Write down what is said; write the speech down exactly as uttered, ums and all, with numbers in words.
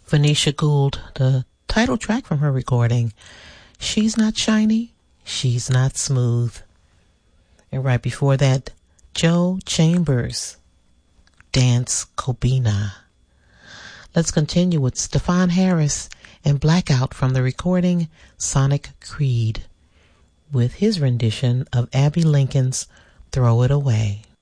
Venetia Gould, the title track from her recording, She's Not Shiny, She's Not Smooth. And right before that, Joe Chambers, Dance Kobina. Let's continue with Stefan Harris and Blackout from the recording Sonic Creed with his rendition of Abby Lincoln's Throw It Away.